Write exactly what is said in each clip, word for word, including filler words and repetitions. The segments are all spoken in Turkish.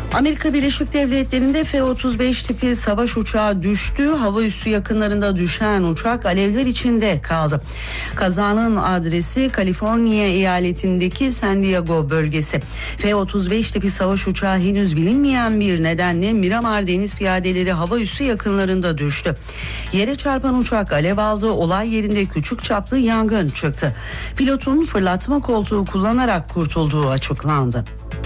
Amerika Birleşik Devletleri'nde F otuz beş tipi savaş uçağı düştü. Hava üssü yakınlarında düşen uçak alevler içinde kaldı. Kazanın adresi Kaliforniya eyaletindeki San Diego bölgesi. F otuz beş tipi savaş uçağı henüz bilinmeyen bir nedenle Miramar Deniz Piyadeleri hava üssü yakınlarında düştü. Yere çarpan uçak alev aldı. Olay yerinde küçük çaplı yangın çıktı. Pilotun fırlatma koltuğu kullanarak kurtulduğu açıklandı.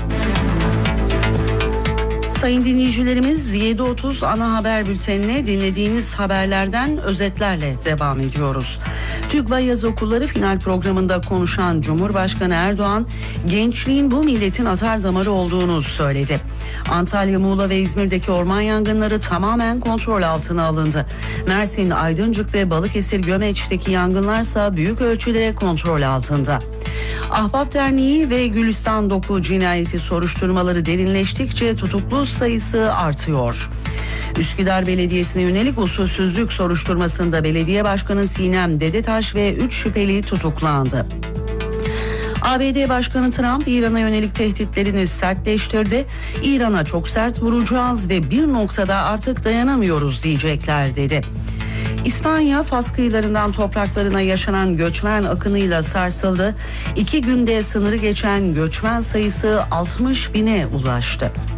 Sayın dinleyicilerimiz, yedi otuz ana haber bültenine dinlediğiniz haberlerden özetlerle devam ediyoruz. TÜGVA Yaz Okulları final programında konuşan Cumhurbaşkanı Erdoğan, gençliğin bu milletin atar damarı olduğunu söyledi. Antalya, Muğla ve İzmir'deki orman yangınları tamamen kontrol altına alındı. Mersin, Aydıncık ve Balıkesir Gömeç'teki yangınlarsa büyük ölçüde kontrol altında. Ahbap Derneği ve Gülistan Doku cinayeti soruşturmaları derinleştikçe tutuklu sayısı artıyor. Üsküdar Belediyesi'ne yönelik usulsüzlük soruşturmasında belediye başkanı Sinem Dedetaş ve üç şüpheli tutuklandı. A B D Başkanı Trump, İran'a yönelik tehditlerini sertleştirdi. İran'a çok sert vuracağız ve bir noktada artık dayanamıyoruz diyecekler dedi. İspanya, Fas kıyılarından topraklarına yaşanan göçmen akınıyla sarsıldı. İki günde sınırı geçen göçmen sayısı altmış bine ulaştı.